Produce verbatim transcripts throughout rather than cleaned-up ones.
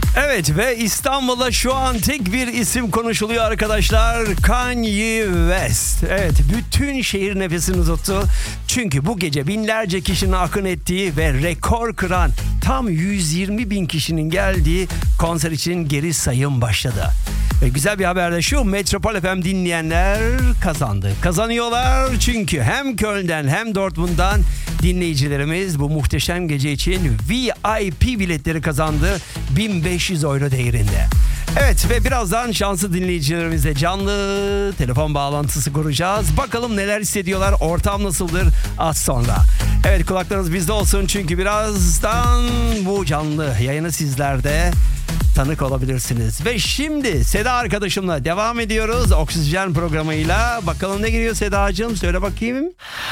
Evet ve İstanbul'da şu an tek bir isim konuşuluyor arkadaşlar. Kanye West. Evet, bütün şehir nefesini tuttu. Çünkü bu gece binlerce kişinin akın ettiği ve rekor kıran tam yüz yirmi bin kişinin geldiği konser için geri sayım başladı. Ve güzel bir haber de şu: Metropol F M dinleyenler kazandı. Kazanıyorlar çünkü hem Köln'den hem Dortmund'dan dinleyicilerimiz bu muhteşem gece için V I P biletleri kazandı. bin beş yüz euro değerinde. Evet ve birazdan şanslı dinleyicilerimizle canlı telefon bağlantısı kuracağız. Bakalım neler hissediyorlar, ortam nasıldır az sonra. Evet, kulaklarınız bizde olsun çünkü birazdan bu canlı yayını sizlerde tanık olabilirsiniz. Ve şimdi Seda arkadaşımla devam ediyoruz Oksijen programıyla. Bakalım ne geliyor Sedacığım, söyle bakayım.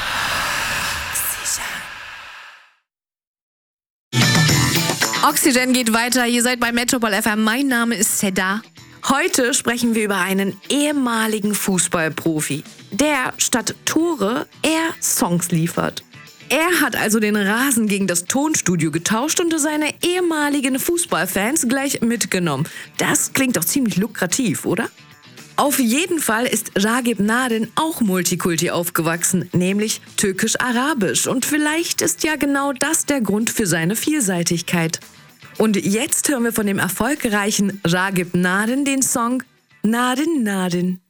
Oxygen geht weiter. Ihr seid bei Metropol F M. Mein Name ist Seda. Heute sprechen wir über einen ehemaligen Fußballprofi, der statt Tore eher Songs liefert. Er hat also den Rasen gegen das Tonstudio getauscht und seine ehemaligen Fußballfans gleich mitgenommen. Das klingt doch ziemlich lukrativ, oder? Auf jeden Fall ist Ragip Naden auch Multikulti aufgewachsen, nämlich türkisch-arabisch. Und vielleicht ist ja genau das der Grund für seine Vielseitigkeit. Und jetzt hören wir von dem erfolgreichen Ragip Naden den Song Naden Naden.